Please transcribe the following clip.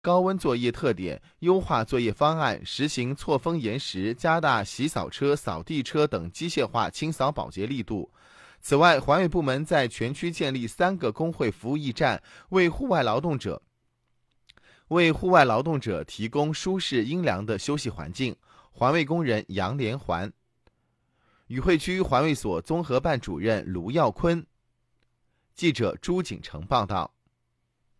高温作业特点，优化作业方案，实行错峰延时，加大洗扫车、扫地车等机械化清扫保洁力度。此外，环卫部门在全区建立3个工会服务驿站，为户外劳动者提供舒适阴凉的休息环境。环卫工人杨连环。宇惠区环卫所综合办主任卢耀坤。记者朱景成报道。